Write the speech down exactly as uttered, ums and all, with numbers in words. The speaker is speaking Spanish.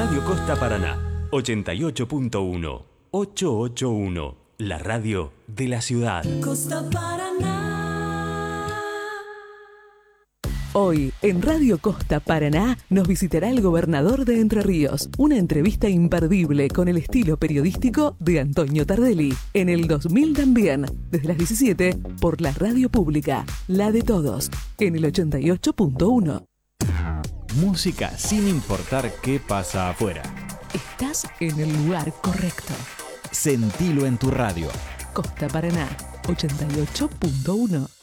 Radio Costa Paraná, ochenta y ocho punto uno, ochocientos ochenta y uno, la radio de la ciudad. Costa Paraná. Hoy, en Radio Costa Paraná, nos visitará el gobernador de Entre Ríos. Una entrevista imperdible con el estilo periodístico de Antonio Tardelli. En el dos mil también, desde las diecisiete, por la radio pública, la de todos, en el ochenta y ocho punto uno. Música sin importar qué pasa afuera. Estás en el lugar correcto. Sentilo en tu radio. Costa Paraná, ochenta y ocho punto uno.